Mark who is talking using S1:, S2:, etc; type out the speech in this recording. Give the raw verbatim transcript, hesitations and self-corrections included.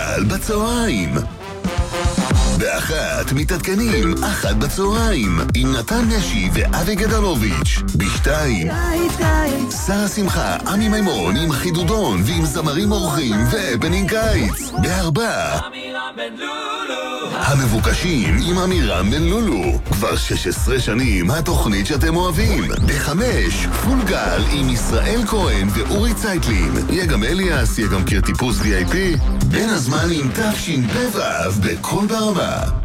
S1: גל בצהריים. באחת מתעדכנים, אחת בצהריים, עם נתן נשי ואבי גדלוביץ'. בשתיים, שרה שמחה, עמי מימון עם חידודון ועם זמרים אורחים והפנינג קיץ. בארבע, המבוקשים עם אמירם בן לולו. כבר שש עשרה שנים התוכנית שאתם אוהבים. בחמש, פול גל עם ישראל כהן ואורי צייטלין. יהיה גם אליאס, יהיה גם קיר טיפוס וי איי פי. בין הזמן עם תשפ"ו בכל ברמה.